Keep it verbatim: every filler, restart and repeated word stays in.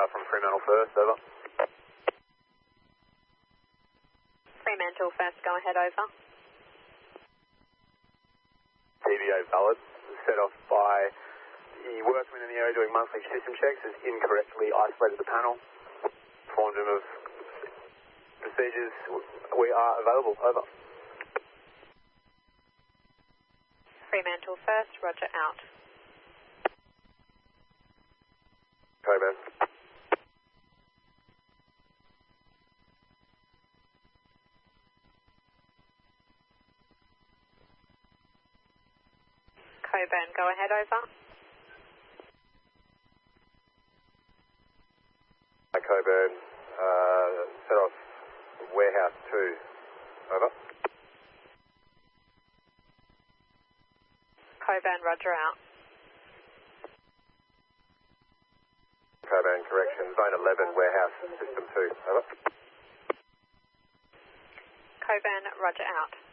Uh, from Fremantle first, over. Fremantle first, go ahead, over. T V O valid. Set off by the workmen in the area doing monthly system checks has incorrectly isolated the panel. Informed him of procedures. We are available, over. Fremantle first, roger, out. Coburn. Coburn, go ahead, over. Hi, Coburn. Uh, set off warehouse two, over. Coburn, roger, out. Coburn, correction. Zone eleven, warehouse system two, over. Coburn, roger, out.